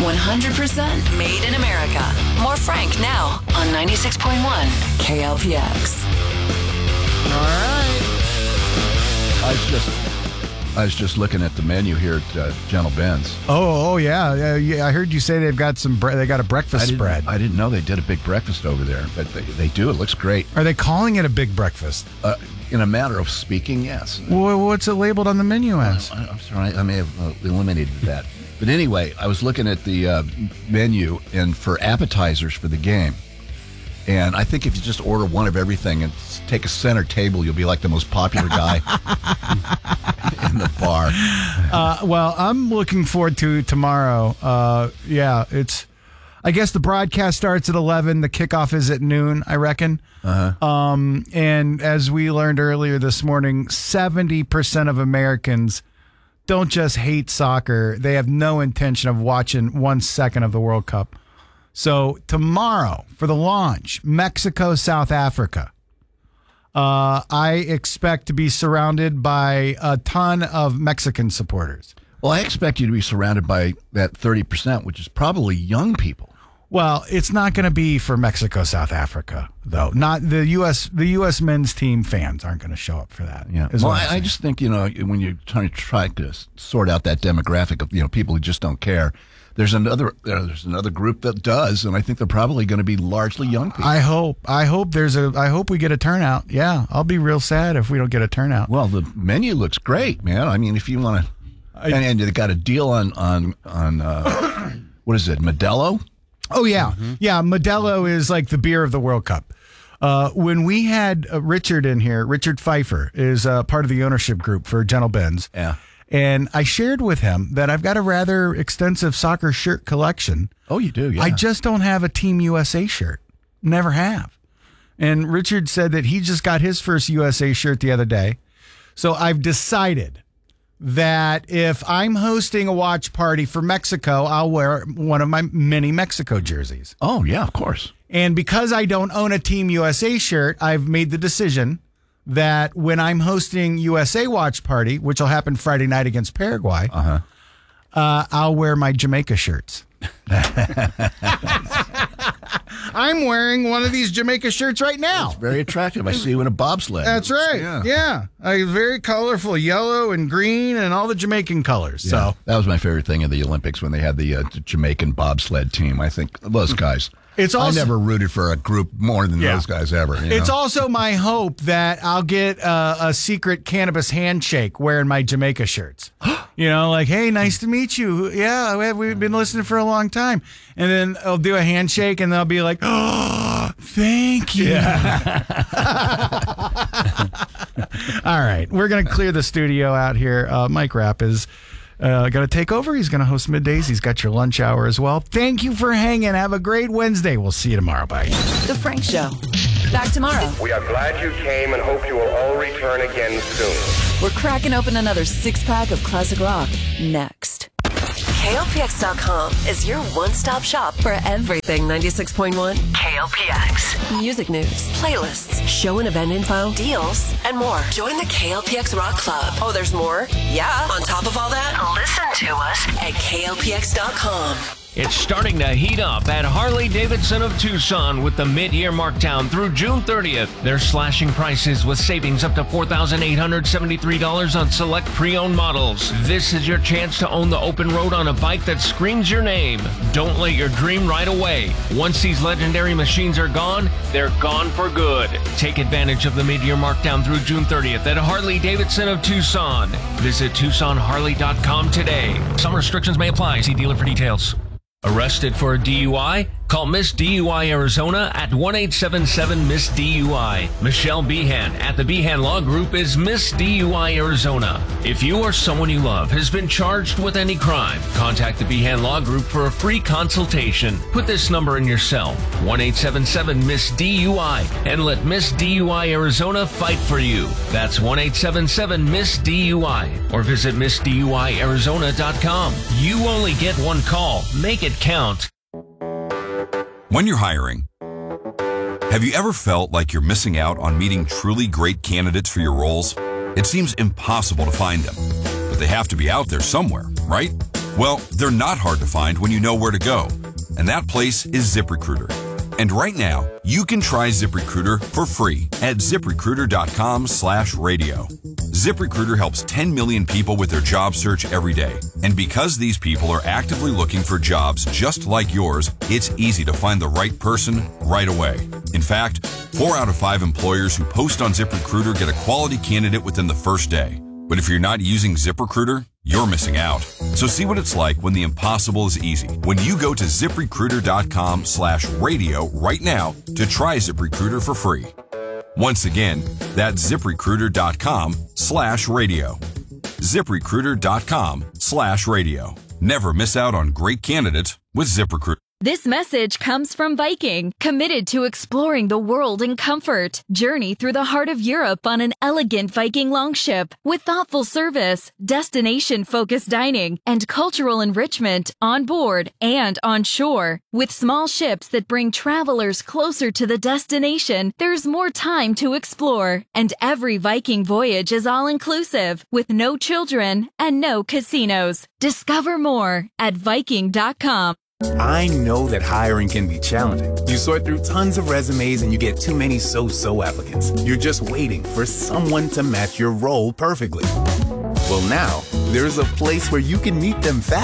100% made in America. More Frank now on 96.1 KLPX. All right. I was just looking at the menu here at Gentle Ben's. Oh yeah. I heard you say they've got they got a breakfast spread. I didn't know they did a big breakfast over there, but they do. It looks great. Are they calling it a big breakfast? In a matter of speaking, yes. Well, what's it labeled on the menu as? I'm sorry, I may have eliminated that. But anyway, I was looking at the menu and for appetizers for the game. And I think if you just order one of everything and take a center table, you'll be like the most popular guy in the bar. Well, I'm looking forward to tomorrow. I guess the broadcast starts at 11. The kickoff is at noon, I reckon. And as we learned earlier this morning, 70% of Americans don't just hate soccer. They have no intention of watching 1 second of the World Cup. So tomorrow for the launch, Mexico, South Africa. I expect to be surrounded by a ton of Mexican supporters. Well, I expect you to be surrounded by that 30%, which is probably young people. Well, it's not going to be for Mexico, South Africa, though. Not the U.S. men's team fans aren't going to show up for that. Yeah. Well, I just think, when you're trying to sort out that demographic of, people who just don't care, there's another group that does, and I think they're probably going to be largely young people. I hope we get a turnout. Yeah, I'll be real sad if we don't get a turnout. Well, the menu looks great, man. I mean, if you want to, and they got a deal on what is it, Modelo? Oh yeah, yeah. Modelo is like the beer of the World Cup. When we had Richard in here, Richard Pfeiffer is part of the ownership group for Gentle Ben's. Yeah. And I shared with him that I've got a rather extensive soccer shirt collection. Oh, you do? Yeah. I just don't have a Team USA shirt. Never have. And Richard said that he just got his first USA shirt the other day. So I've decided that if I'm hosting a watch party for Mexico, I'll wear one of my mini Mexico jerseys. Oh, yeah, of course. And because I don't own a Team USA shirt, I've made the decision that when I'm hosting USA Watch Party, which will happen Friday night against Paraguay, I'll wear my Jamaica shirts. I'm wearing one of these Jamaica shirts right now. It's very attractive. I see you in a bobsled. That's right. Yeah. Very colorful, yellow and green and all the Jamaican colors. Yeah. So that was my favorite thing of the Olympics when they had the Jamaican bobsled team. I think those guys. I never rooted for a group more than those guys ever. It's also my hope that I'll get a secret cannabis handshake wearing my Jamaica shirts. Like, hey, nice to meet you. Yeah, we've been listening for a long time. And then I'll do a handshake and they'll be like, oh, thank you. Yeah. All right, we're going to clear the studio out here. Mike Rapp is going to take over. He's going to host Middays. He's got your lunch hour as well. Thank you for hanging. Have a great Wednesday. We'll see you tomorrow. Bye. The Frank Show. Back tomorrow. We are glad you came and hope you will all return again soon. We're cracking open another 6-pack of classic rock next. KLPX.com is your one-stop shop for everything 96.1 KLPX. Music news, playlists, show and event info, deals, and more. Join the KLPX Rock Club. Oh, there's more? Yeah. On top of all that, listen to us at KLPX.com. It's starting to heat up at Harley-Davidson of Tucson with the mid-year markdown through June 30th. They're slashing prices with savings up to $4,873 on select pre-owned models. This is your chance to own the open road on a bike that screams your name. Don't let your dream ride away. Once these legendary machines are gone, they're gone for good. Take advantage of the mid-year markdown through June 30th at Harley-Davidson of Tucson. Visit TucsonHarley.com today. Some restrictions may apply. See dealer for details. Arrested for a DUI? Call Miss DUI Arizona at 1-877-MISS-DUI. Michelle Behan at the Behan Law Group is Miss DUI Arizona. If you or someone you love has been charged with any crime, contact the Behan Law Group for a free consultation. Put this number in your cell, 1-877-MISS-DUI, and let Miss DUI Arizona fight for you. That's 1-877-MISS-DUI, or visit MissDUIArizona.com. You only get one call. Make it count. When you're hiring, have you ever felt like you're missing out on meeting truly great candidates for your roles? It seems impossible to find them, but they have to be out there somewhere, right? Well, they're not hard to find when you know where to go. And that place is ZipRecruiter. And right now, you can try ZipRecruiter for free at ZipRecruiter.com/radio. ZipRecruiter helps 10 million people with their job search every day. And because these people are actively looking for jobs just like yours, it's easy to find the right person right away. In fact, 4 out of 5 employers who post on ZipRecruiter get a quality candidate within the first day. But if you're not using ZipRecruiter, you're missing out. So see what it's like when the impossible is easy. When you go to ZipRecruiter.com/radio right now to try ZipRecruiter for free. Once again, that's ZipRecruiter.com/radio. ZipRecruiter.com/radio. Never miss out on great candidates with ZipRecruiter. This message comes from Viking, committed to exploring the world in comfort. Journey through the heart of Europe on an elegant Viking longship with thoughtful service, destination-focused dining, and cultural enrichment on board and on shore. With small ships that bring travelers closer to the destination, there's more time to explore. And every Viking voyage is all-inclusive, with no children and no casinos. Discover more at Viking.com. I know that hiring can be challenging. You sort through tons of resumes and you get too many so-so applicants. You're just waiting for someone to match your role perfectly. Well, now, there's a place where you can meet them fast.